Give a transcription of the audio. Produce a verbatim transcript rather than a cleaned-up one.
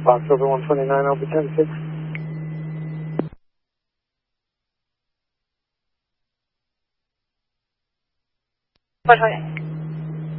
Fox over one twenty-nine, I'll be ten six. one twenty.